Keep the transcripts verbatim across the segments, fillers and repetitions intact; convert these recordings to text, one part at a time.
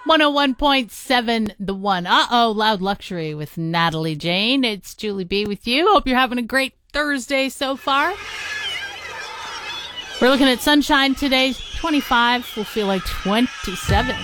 one oh one point seven The One. Uh-oh, Loud Luxury with Natalie Jane. It's Julie B with you. Hope you're having a great Thursday so far. We're looking at sunshine today. twenty-five. We'll feel like twenty-seven.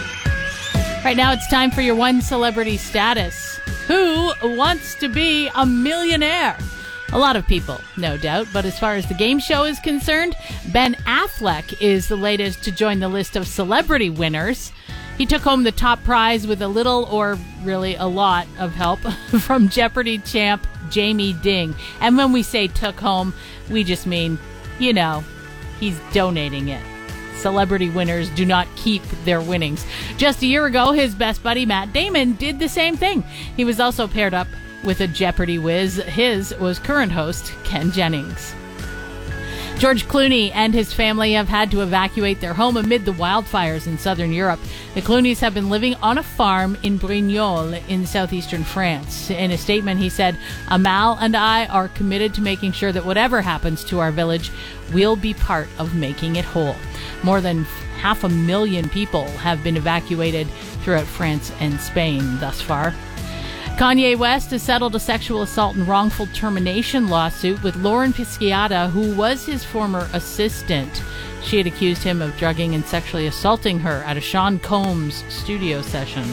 Right now it's time for your one celebrity status. Who wants to be a millionaire? A lot of people, no doubt. But as far as the game show is concerned, Ben Affleck is the latest to join the list of celebrity winners. He took home the top prize with a little, or really a lot, of help from Jeopardy champ Jamie Ding. And when we say took home, we just mean, you know, he's donating it. Celebrity winners do not keep their winnings. Just a year ago, his best buddy Matt Damon did the same thing. He was also paired up with a Jeopardy whiz. His was current host Ken Jennings. George Clooney and his family have had to evacuate their home amid the wildfires in southern Europe. The Clooneys have been living on a farm in Brignoles in southeastern France. In a statement, he said, "Amal and I are committed to making sure that whatever happens to our village, we'll be part of making it whole." More than half a million people have been evacuated throughout France and Spain thus far. Kanye West has settled a sexual assault and wrongful termination lawsuit with Lauren Pisciata, who was his former assistant. She had accused him of drugging and sexually assaulting her at a Sean Combs studio session.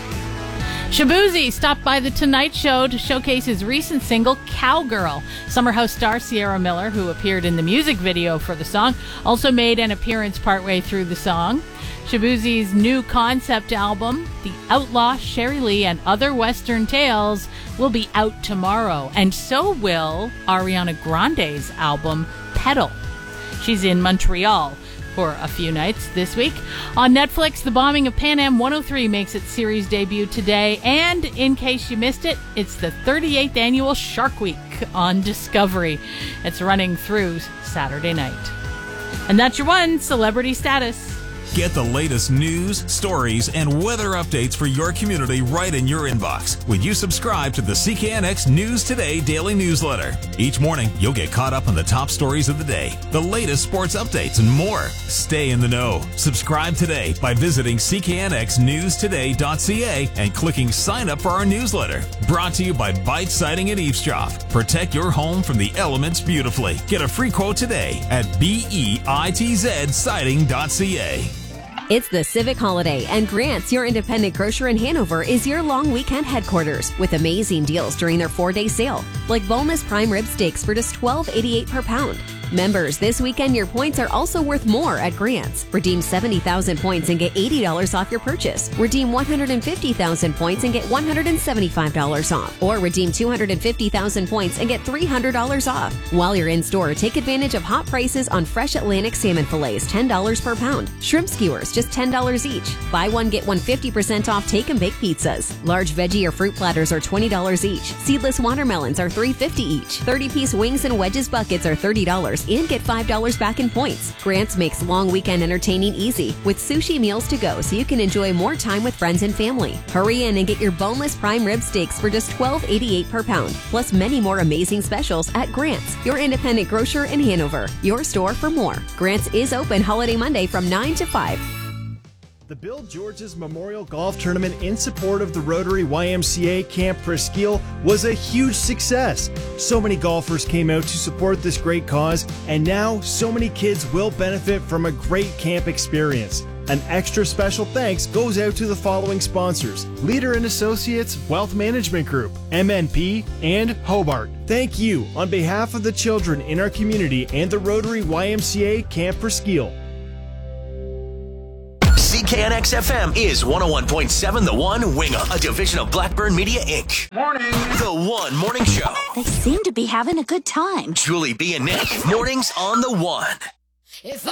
Shaboozey stopped by The Tonight Show to showcase his recent single, Cowgirl. Summer House star Sierra Miller, who appeared in the music video for the song, also made an appearance partway through the song. Shaboozey's new concept album, The Outlaw, Sherry Lee, and Other Western Tales, will be out tomorrow. And so will Ariana Grande's album, Pedal. She's in Montreal for a few nights this week. On Netflix, the bombing of Pan Am one oh three makes its series debut today. And in case you missed it, it's the thirty-eighth annual Shark Week on Discovery. It's running through Saturday night. And that's your one celebrity status. Get the latest news, stories, and weather updates for your community right in your inbox when you subscribe to the C K N X News Today daily newsletter. Each morning, you'll get caught up on the top stories of the day, the latest sports updates, and more. Stay in the know. Subscribe today by visiting c k n x news today dot c a and clicking sign up for our newsletter. Brought to you by Bite Siding and Eavesdrop. Protect your home from the elements beautifully. Get a free quote today at bitz siding dot c a. It's the Civic Holiday, and Grant's, your independent grocer in Hanover, is your long weekend headquarters with amazing deals during their four-day sale, like boneless prime rib steaks for just twelve eighty-eight per pound. Members, this weekend your points are also worth more at Grant's. Redeem seventy thousand points and get eighty dollars off your purchase. Redeem one hundred fifty thousand points and get one hundred seventy-five dollars off. Or redeem two hundred fifty thousand points and get three hundred dollars off. While you're in store, take advantage of hot prices on fresh Atlantic salmon fillets, ten dollars per pound. Shrimp skewers, just ten dollars each. Buy one, get one fifty percent off take and bake pizzas. Large veggie or fruit platters are twenty dollars each. Seedless watermelons are three fifty each. thirty-piece wings and wedges buckets are thirty dollars and get five dollars back in points. Grant's makes long weekend entertaining easy with sushi meals to go so you can enjoy more time with friends and family. Hurry in and get your boneless prime rib steaks for just twelve eighty-eight per pound, plus many more amazing specials at Grant's, your independent grocer in Hanover. Your store for more. Grant's is open holiday Monday from nine to five. The Bill George's Memorial Golf Tournament in support of the Rotary Y M C A Camp Presqu'île was a huge success. So many golfers came out to support this great cause, and now so many kids will benefit from a great camp experience. An extra special thanks goes out to the following sponsors: Leader and Associates Wealth Management Group, M N P, and Hobart. Thank you on behalf of the children in our community and the Rotary Y M C A Camp Presqu'île. C K N X F M is one oh one point seven The One, Winga, a division of Blackburn Media, Incorporated. Morning. The One Morning Show. They seem to be having a good time. Julie B and Nick, mornings on The One. If